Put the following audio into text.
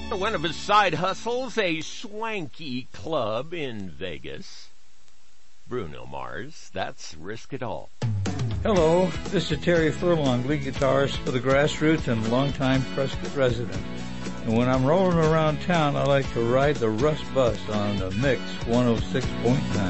One of his side hustles, a swanky club in Vegas. Bruno Mars, that's Risk It All. Hello, this is Terry Furlong, lead guitarist for the Grassroots and longtime Prescott resident. And when I'm rolling around town, I like to ride the Rust Bus on the Mix 106.9.